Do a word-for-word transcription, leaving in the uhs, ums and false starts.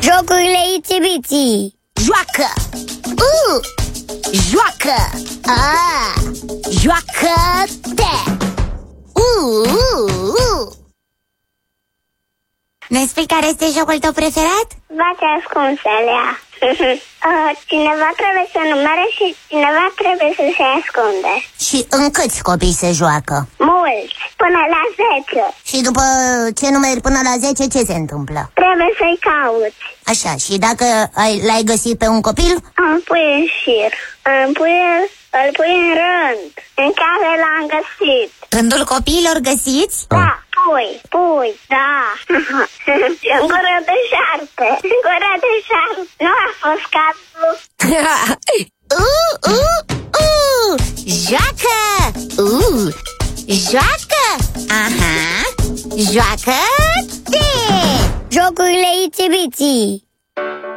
Jocurile Itsy-Bitsy. Joacă! Uh! Joacă! Ah! Joacă-te! Uh, uh, uh. Ne spui care este jocul tău preferat? Vaci ascunselea. uh, Cineva trebuie să numere și cineva trebuie să se ascunde. Și în câți copii se joacă? Mulți, până la zece. Și după ce numeri până la zece, ce se întâmplă? Trebuie să-i cauți. Așa, și dacă ai, l-ai găsit pe un copil? Îl pui în șir. Îl pui, îl pui în rând în care l-am găsit. Rândul copiilor găsiți? Da, pui, pui, da. În gură de șarpe. În gură de șarpe. Nu a fost cazul. uh, uh, uh. Joacă! Uh. Joacă! Aha! Joacă-te! Jocurile Itsy-Bitsy.